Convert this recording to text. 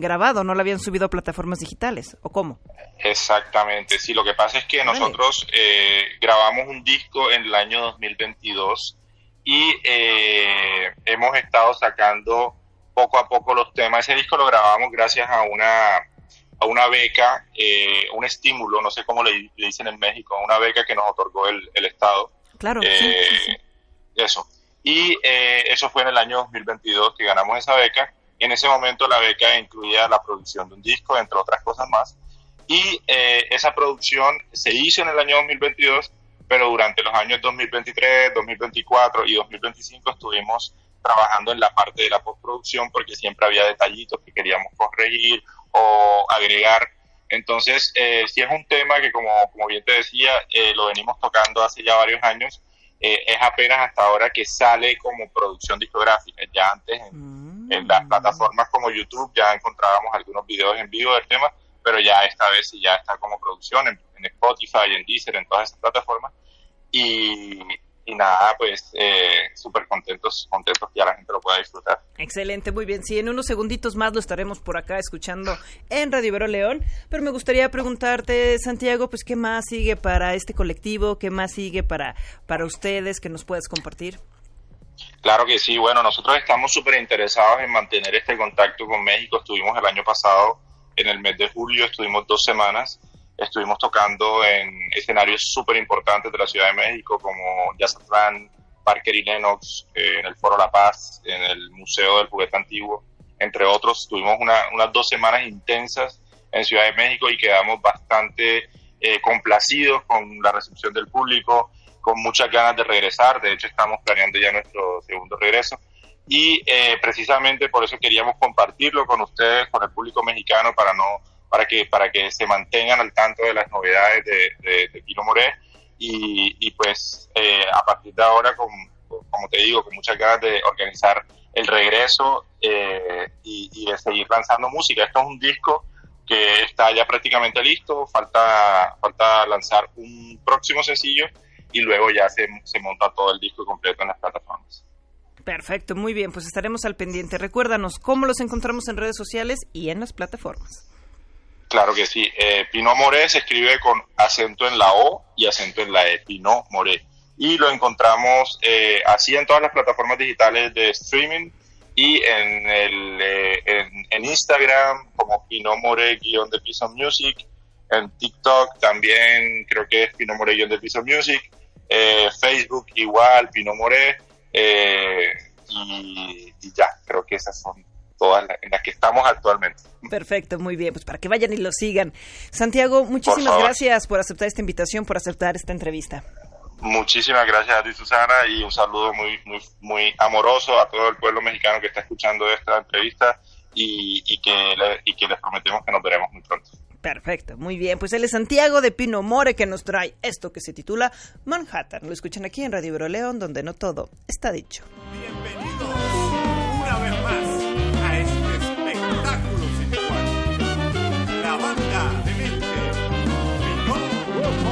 grabado, no lo habían subido a plataformas digitales, ¿o cómo? Exactamente, sí, lo que pasa es que nosotros grabamos un disco en el año 2022 y hemos estado sacando poco a poco los temas. Ese disco lo grabamos gracias a una beca, un estímulo, no sé cómo le dicen en México, una beca que nos otorgó el Estado. Claro, sí. Eso. Y eso fue en el año 2022 que ganamos esa beca. En ese momento la beca incluía la producción de un disco, entre otras cosas más. Y esa producción se hizo en el año 2022, pero durante los años 2023, 2024 y 2025 estuvimos trabajando en la parte de la postproducción porque siempre había detallitos que queríamos corregir o agregar. Entonces, sí es un tema que, como bien te decía, lo venimos tocando hace ya varios años. Es apenas hasta ahora que sale como producción discográfica. Ya antes en las plataformas como YouTube ya encontrábamos algunos videos en vivo del tema, pero ya esta vez sí ya está como producción en Spotify, en Deezer, en todas esas plataformas. Y nada, pues súper contentos que ya la gente lo pueda disfrutar. Excelente, muy bien. Sí, en unos segunditos más lo estaremos por acá escuchando en Radio Ibero León, pero me gustaría preguntarte, Santiago, pues ¿qué más sigue para este colectivo? ¿Qué más sigue para ustedes que nos puedas compartir? Claro que sí, bueno, nosotros estamos súper interesados en mantener este contacto con México. Estuvimos el año pasado, en el mes de julio, estuvimos 2 semanas. Estuvimos tocando en escenarios súper importantes de la Ciudad de México, como Yazatlán, Parker y Lenox, en el Foro La Paz, en el Museo del Juguete Antiguo, entre otros. Tuvimos unas 2 semanas intensas en Ciudad de México y quedamos bastante complacidos con la recepción del público, con muchas ganas de regresar. De hecho, estamos planeando ya nuestro segundo regreso. Y precisamente por eso queríamos compartirlo con ustedes, con el público mexicano, para que se mantengan al tanto de las novedades de Pino Moré y pues a partir de ahora, como te digo, con muchas ganas de organizar el regreso y de seguir lanzando música. Esto es un disco que está ya prácticamente listo, falta lanzar un próximo sencillo y luego ya se monta todo el disco completo en las plataformas. Perfecto, muy bien, pues estaremos al pendiente. Recuérdanos cómo los encontramos en redes sociales y en las plataformas. Claro que sí. Pino Moré se escribe con acento en la O y acento en la E, Pino Moré. Y lo encontramos así en todas las plataformas digitales de streaming y en Instagram como Pino Moré_de_Piso Music, en TikTok también creo que es Pino Moré_de_Piso Music, Facebook igual, Pino Moré, y ya, creo que esas son todas en las que estamos actualmente. Perfecto, muy bien, pues para que vayan y lo sigan. Santiago, muchísimas gracias por aceptar esta invitación, por aceptar esta entrevista. Muchísimas gracias a ti, Susana, y un saludo muy, muy, muy amoroso a todo el pueblo mexicano que está escuchando esta entrevista y que les prometemos que nos veremos muy pronto. Perfecto, muy bien, pues él es Santiago de Pino Moré, que nos trae esto que se titula Manhattan. Lo escuchan aquí en Radio Ibero León, donde no todo está dicho. Bienvenido.